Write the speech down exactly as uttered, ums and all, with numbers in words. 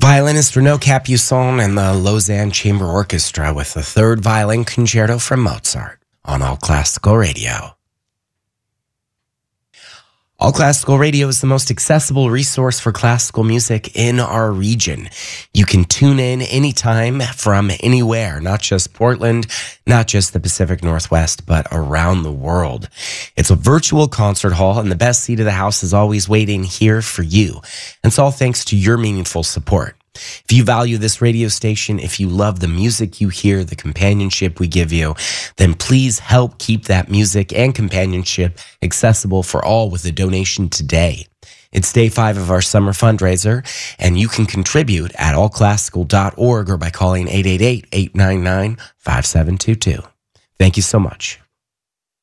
Violinist Renaud Capuçon and the Lausanne Chamber Orchestra with the Third Violin Concerto from Mozart on All Classical Radio. All Classical Radio is the most accessible resource for classical music in our region. You can tune in anytime from anywhere, not just Portland, not just the Pacific Northwest, but around the world. It's a virtual concert hall, and the best seat of the house is always waiting here for you. And it's all thanks to your meaningful support. If you value this radio station, if you love the music you hear, the companionship we give you, then please help keep that music and companionship accessible for all with a donation today. It's day five of our summer fundraiser, and you can contribute at all classical dot org or by calling eight eight eight, eight nine nine, five seven two two. Thank you so much.